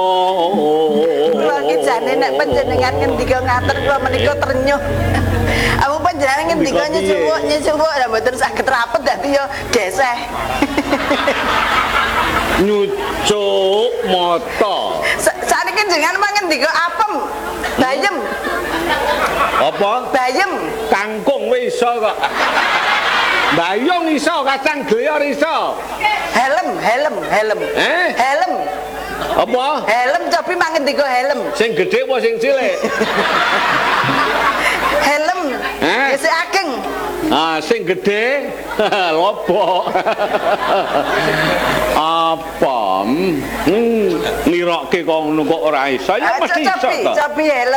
Kula iki jane nek panjenengan ngendika ngaten kula menika ternyuh. Aku panjenengan ngendika nyuwuk ya mboten saged rapet dadi ya geseh. Nyucuk mata. Saniki jenengan ngendika apem. Bayem. Apa? Bayem. Kangkung wis iso kok. Bayong iso, kacang glyor iso. Helm. Helm. Apa? Helm cobi mangendika helm. Sing gedhe apa sing cilik? Helm. Gesek ageng. Ah, sing gedhe lobok. Apa? Nirokke kok ngono kok ora iso. Ya mesti iso to. Cobi helm.